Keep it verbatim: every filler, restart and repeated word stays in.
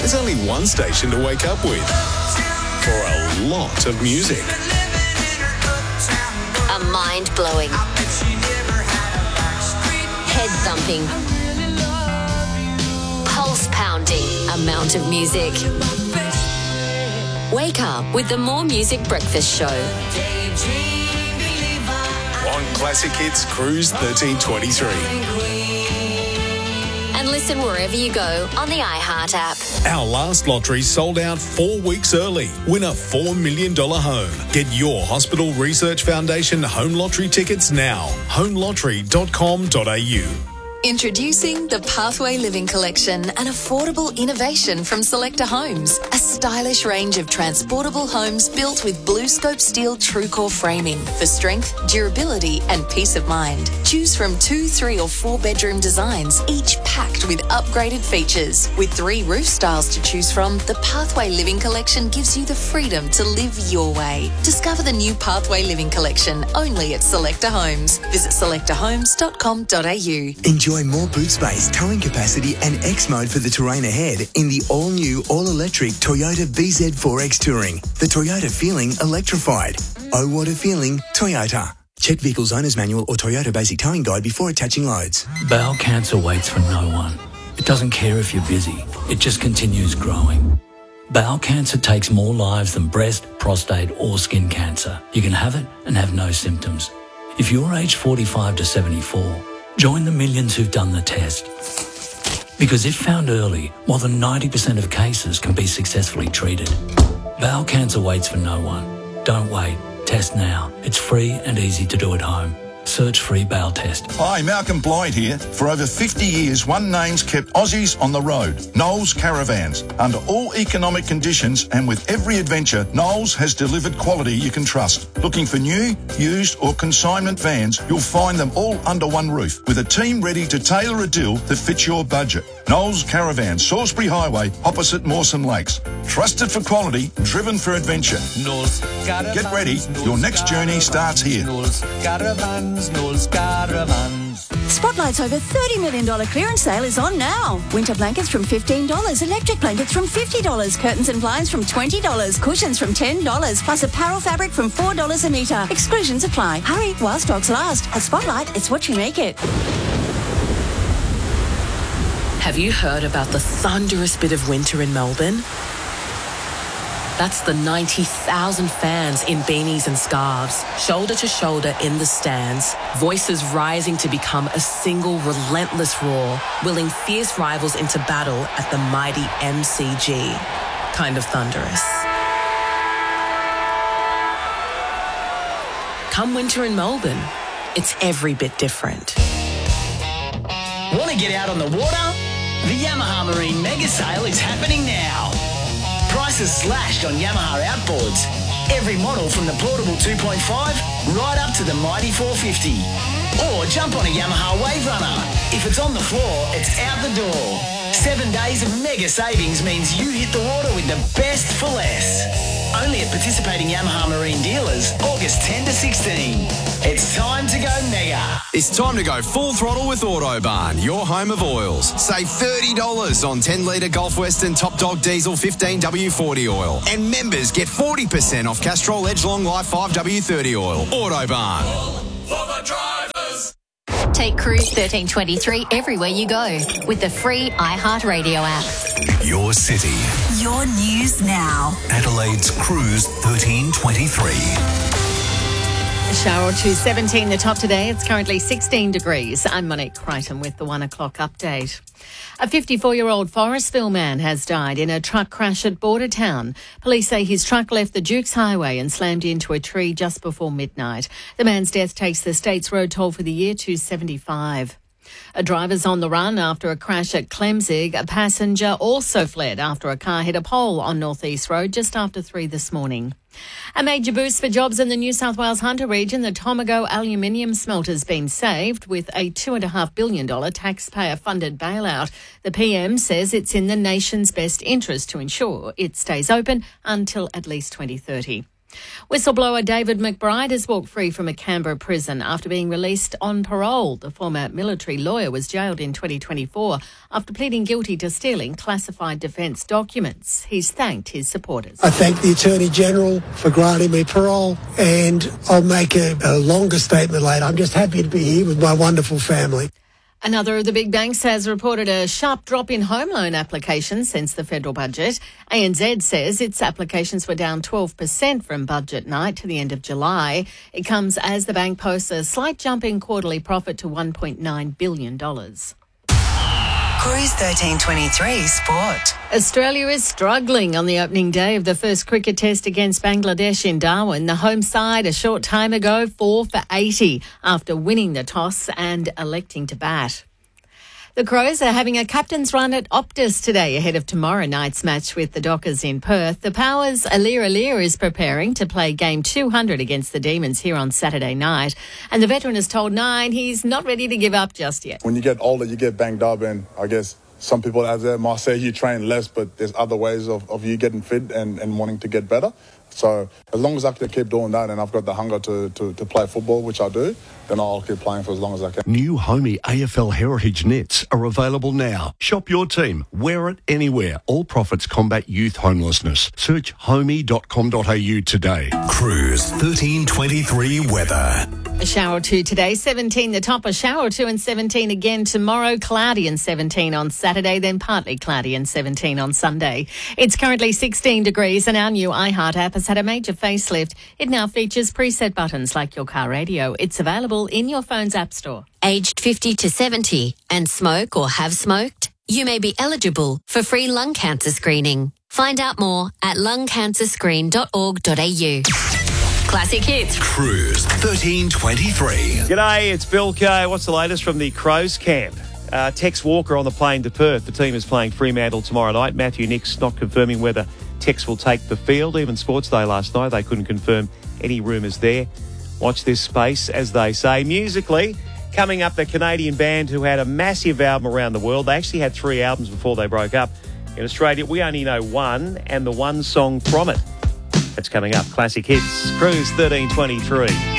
There's only one station to wake up with for a lot of music. A mind-blowing, head-thumping, pulse-pounding amount of music. Wake up with the More Music Breakfast Show. On Classic Hits Cruise thirteen twenty-three. And listen wherever you go on the iHeart app. Our last lottery sold out four weeks early. Win a four million dollars home. Get your Hospital Research Foundation home lottery tickets now. home lottery dot com dot a u. Introducing the Pathway Living Collection, an affordable innovation from Selecta Homes. A stylish range of transportable homes built with BlueScope steel TrueCore framing for strength, durability and peace of mind. Choose from two, three or four bedroom designs, each packed with upgraded features. With three roof styles to choose from, the Pathway Living Collection gives you the freedom to live your way. Discover the new Pathway Living Collection only at Selecta Homes. Visit selecta homes dot com dot a u. Enjoy more boot space, towing capacity and X mode for the terrain ahead in the all-new, all-electric Toyota B Z four X Touring. The Toyota feeling electrified. Oh, what a feeling, Toyota. Check vehicle's owner's manual or Toyota basic towing guide before attaching loads. Bowel cancer waits for no one. It doesn't care if you're busy. It just continues growing. Bowel cancer takes more lives than breast, prostate or skin cancer. You can have it and have no symptoms. If you're aged forty-five to seventy-four, join the millions who've done the test. Because if found early, more than ninety percent of cases can be successfully treated. Bowel cancer waits for no one. Don't wait. Test now. It's free and easy to do at home. Search free bowel test. Hi, Malcolm Blythe here. For over fifty years, one name's kept Aussies on the road. Knowles Caravans. Under all economic conditions and with every adventure, Knowles has delivered quality you can trust. Looking for new, used or consignment vans, you'll find them all under one roof with a team ready to tailor a deal that fits your budget. Knowles Caravans, Salisbury Highway, opposite Mawson Lakes. Trusted for quality, driven for adventure. Get ready, your next journey starts here. Spotlight's over thirty million dollars clearance sale is on now. Winter blankets from fifteen dollars, electric blankets from fifty dollars, curtains and blinds from twenty dollars, cushions from ten dollars, plus apparel fabric from four dollars a metre. Exclusions apply. Hurry while stocks last. At Spotlight, it's what you make it. Have you heard about the thunderous bit of winter in Melbourne? That's the ninety thousand fans in beanies and scarves, shoulder to shoulder in the stands, voices rising to become a single relentless roar, willing fierce rivals into battle at the mighty M C G. Kind of thunderous. Come winter in Melbourne, it's every bit different. Want to get out on the water? The Yamaha Marine Mega Sale is happening now. Prices slashed on Yamaha outboards. Every model from the portable two point five right up to the mighty four fifty. Or jump on a Yamaha Wave Runner. If it's on the floor, it's out the door. Seven days of mega savings means you hit the water with the best for less. Only at participating Yamaha Marine dealers, August tenth to sixteenth. It's time to go mega. It's time to go full throttle with Autobarn, your home of oils. Save thirty dollars on ten litre Gulf Western Top Dog Diesel fifteen W forty oil. And members get forty percent off Castrol Edge Long Life five W thirty oil. Autobarn. For the drivers. Take Cruise thirteen twenty-three everywhere you go with the free iHeartRadio app. Your city. Your news now. Adelaide's Cruise thirteen twenty-three. A shower or two, seventeen the top today. It's currently sixteen degrees. I'm Monique Crichton with the one o'clock update. A fifty-four-year-old Forestville man has died in a truck crash at Bordertown. Police say his truck left the Dukes Highway and slammed into a tree just before midnight. The man's death takes the state's road toll for the year to seventy-five. A driver's on the run after a crash at Clemzig. A passenger also fled after a car hit a pole on North East Road just after three this morning. A major boost for jobs in the New South Wales Hunter region. The Tomago aluminium smelter's been saved with a two point five billion dollars taxpayer-funded bailout. The P M says it's in the nation's best interest to ensure it stays open until at least twenty thirty. Whistleblower David McBride has walked free from a Canberra prison after being released on parole. The former military lawyer was jailed in twenty twenty-four after pleading guilty to stealing classified defence documents. He's thanked his supporters. I thank the Attorney-General for granting me parole, and I'll make a, a longer statement later. I'm just happy to be here with my wonderful family. Another of the big banks has reported a sharp drop in home loan applications since the federal budget. A N Z says its applications were down twelve percent from budget night to the end of July. It comes as the bank posts a slight jump in quarterly profit to one point nine billion dollars. Cruise thirteen twenty-three Sport. Australia is struggling on the opening day of the first cricket test against Bangladesh in Darwin. The home side a short time ago, four for eighty after winning the toss and electing to bat. The Crows are having a captain's run at Optus today ahead of tomorrow night's match with the Dockers in Perth. The Powers' Alir Alir is preparing to play game two hundred against the Demons here on Saturday night. And the veteran has told Nine he's not ready to give up just yet. When you get older, you get banged up, and I guess some people out there might say you train less, but there's other ways of, of you getting fit and, and wanting to get better. So as long as I can keep doing that and I've got the hunger to, to, to play football, which I do, then I'll keep playing for as long as I can. New Homey A F L Heritage nets are available now. Shop your team. Wear it anywhere. All profits combat youth homelessness. Search homey dot com dot a u today. Cruise thirteen twenty-three weather. A shower or two today, seventeen the top, a shower or two and seventeen again tomorrow, cloudy and seventeen on Saturday, then partly cloudy and seventeen on Sunday. It's currently sixteen degrees and our new iHeart app has had a major facelift. It now features preset buttons like your car radio. It's available in your phone's app store. Aged fifty to seventy and smoke or have smoked? You may be eligible for free lung cancer screening. Find out more at lung cancer screen dot org dot a u. Classic hits. Cruise thirteen twenty-three. G'day, it's Bill Kay. What's the latest from the Crows camp? Uh, Tex Walker on the plane to Perth. The team is playing Fremantle tomorrow night. Matthew Nicks not confirming whether Tex will take the field. Even Sports Day last night, they couldn't confirm any rumours there. Watch this space, as they say. Musically, coming up, the Canadian band who had a massive album around the world. They actually had three albums before they broke up. In Australia, we only know one, and the one song from it. That's coming up. Classic Hits. Cruise thirteen twenty-three.